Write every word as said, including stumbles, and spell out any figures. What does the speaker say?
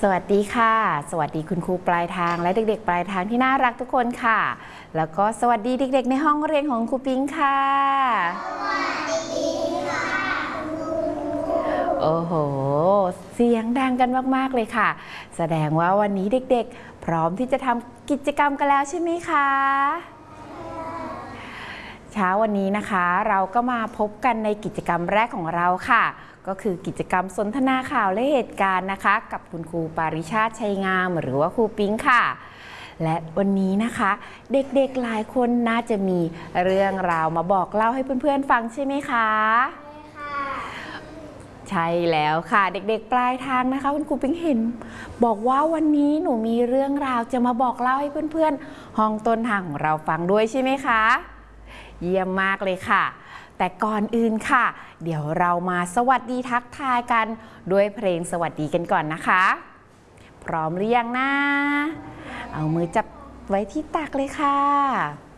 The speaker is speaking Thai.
สวัสดีค่ะสวัสดีคุณครูปลายทางและเด็กๆปลายทางที่น่ารักทุกคนค่ะแล้วก็สวัสดีเด็กๆในห้องเรียนของครูปิงค่ะสวัสดีค่ะโอ้โหเสียงดังกันมากๆเลยค่ะแสดงว่าวันนี้เด็กๆพร้อมที่จะทำกิจกรรมกันแล้วใช่ไหมคะเช้าวันนี้นะคะเราก็มาพบกันในกิจกรรมแรกของเราค่ะก็คือกิจกรรมสนทนาข่าวและเหตุการณ์นะคะกับคุณครูปาริชาติชัยงามหรือว่าครูปิ๊งค่ะและวันนี้นะคะเด็กๆหลายคนน่าจะมีเรื่องราวมาบอกเล่าให้เพื่อนๆฟังใช่ไหมคะใช่ค่ะใช่แล้วค่ะเด็กๆปลายทางนะคะคุณครูปิ๊งเห็นบอกว่าวันนี้หนูมีเรื่องราวจะมาบอกเล่าให้เพื่อนๆห้องต้นทางของเราฟังด้วยใช่ไหมคะเยี่ยมมากเลยค่ะแต่ก่อนอื่นค่ะเดี๋ยวเรามาสวัสดีทักทายกันด้วยเพลงสวัสดีกันก่อนนะคะพร้อมหรือยังนะเอามือจับไว้ที่ตักเลยค่ะ